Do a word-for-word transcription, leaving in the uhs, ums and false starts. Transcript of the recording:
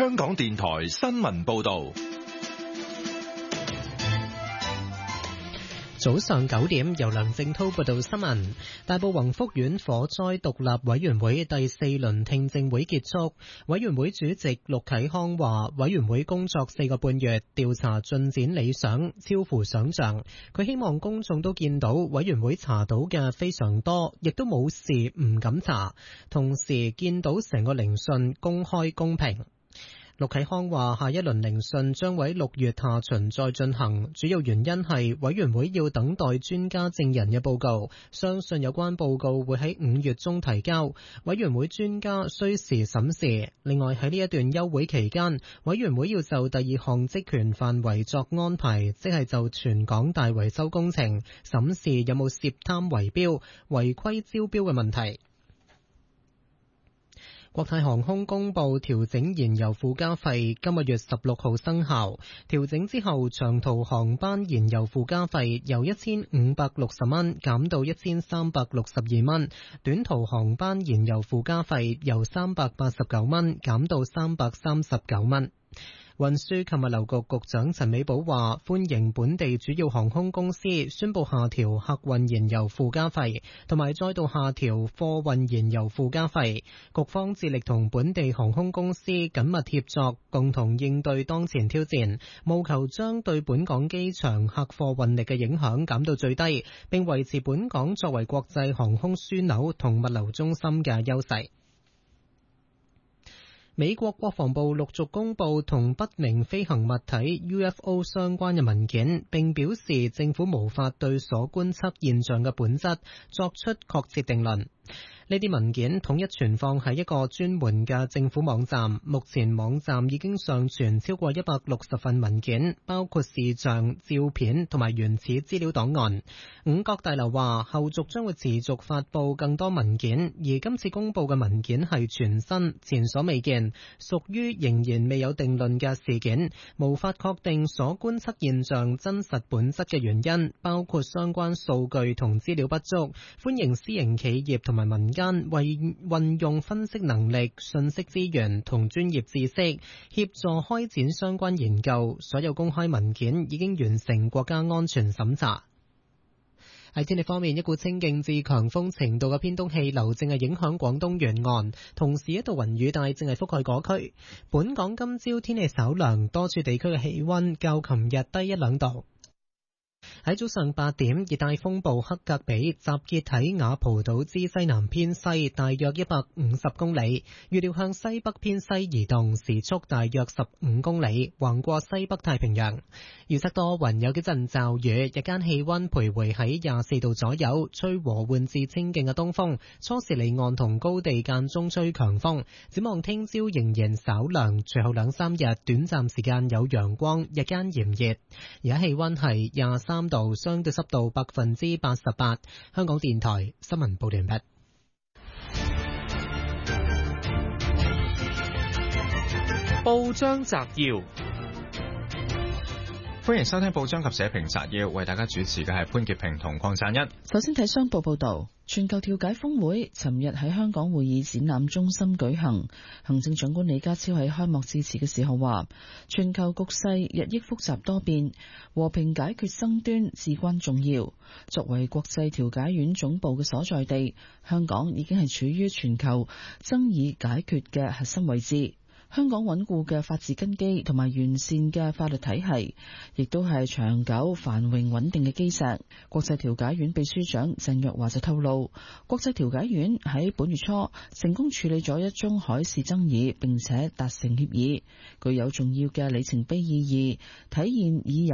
香港電台新聞報道。 早上九點，由梁正濤報道新聞。大埔宏福苑火災獨立委員會第四輪聽證會結束，委員會主席陸啟康話，委員會工作四個半月，調查進展理想，超乎想象。佢希望公眾都見到委員會查到嘅非常多，亦都冇事唔敢查，同時見到成個聆訊公開公平。陸啟康話，下一輪聆訊將喺六月下旬再進行，主要原因係委員會要等待專家證人嘅報告，相信有關報告會喺五月中提交，委員會專家需時審視。另外喺呢一段休會期間，委員會要就第二項職權範圍作安排，即係就全港大維修工程審視有冇涉貪圍標、違規招標嘅問題。國泰航空公布調整燃油附加費，今個月十六號生效。調整之後，長途航班燃油附加費由一千五百六十蚊減到一千三百六十二蚊，短途航班燃油附加費由三百八十九蚊減到三百三十九蚊。運輸及物流局局長陳美寶話，歡迎本地主要航空公司宣布下調客運燃油附加費，同埋再度下調貨運燃油附加費。局方致力同本地航空公司緊密協作，共同應對當前挑戰，務求將對本港機場客貨運力嘅影響減到最低，並維持本港作為國際航空樞紐同物流中心嘅優勢。美國國防部陸續公布同不明飛行物體 U F O 相關嘅文件，並表示政府無法對所觀測現象嘅本質作出確切定論。呢啲文件統一存放喺一個專門嘅政府網站，目前網站已經上傳超過一百六十份文件，包括視像、照片同埋原始資料檔案。五角大樓話，後續將會持續發布更多文件，而今次公布嘅文件係全新、前所未見，屬於仍然未有定論嘅事件，無法確定所觀測現象真實本質嘅原因，包括相關數據同資料不足，歡迎私營企業同埋民間為運用分析能力、信息資源同專業知識，協助開展相關研究。所有公開文件已經完成國家安全審查。喺天氣方面，一股清勁至強風程度嘅偏東氣流正係影響廣東沿岸，同時一道雲雨帶正係覆蓋嗰區。本港今朝天氣稍涼，多處地區嘅氣溫較琴日低一兩度。喺早上八點，熱帶風暴克格比集結喺雅蒲島之西南偏西，大約一百五十公里，預料向西北偏西移動，時速大約十五公里，橫過西北太平洋。預測多雲，有幾陣驟雨，日間氣溫徘徊喺廿四度左右，吹和緩至清勁嘅東風，初時離岸同高地間中吹強風。展望聽朝仍然稍涼，隨後兩三日短暫時間有陽光，日間炎熱。而家氣溫係廿三度，相對濕度百分之八十八。香港電台新聞報道完畢。 報章摘要， 歡迎收聽報章及社評摘要，為大家主持嘅係潘潔平同鄺贊一。 首先睇商報報道，全球調解峰會尋日喺香港會議展覽中心舉行。行政長官李家超喺開幕致辭嘅時候話，全球局勢日益複雜多變，和平解決爭端至關重要。作為國際調解院總部嘅所在地，香港已經係處於全球爭議解決嘅核心位置。香港穩固嘅法治根基同埋完善嘅法律體系，亦都係長久繁榮穩定嘅基石。國際調解院秘書長鄭若驊就透露，國際調解院喺本月初成功處理咗一宗海事爭議，並且達成協議，具有重要嘅里程碑意義，體現以